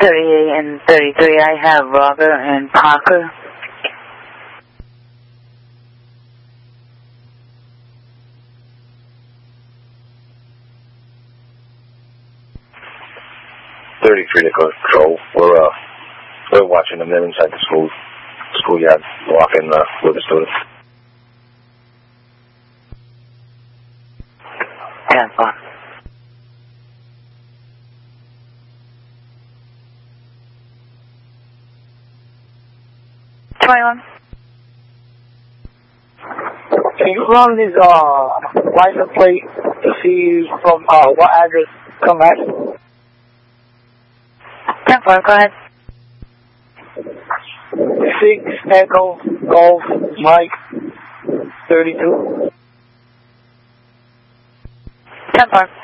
38 and 33, I have Robert and Parker. To control. We're watching them there inside the schoolyard, walking with the students. 10-4. Can you run his license plate to see from what address come at? 10-4, go ahead. 6 Echo Golf Mike 32. 10-4.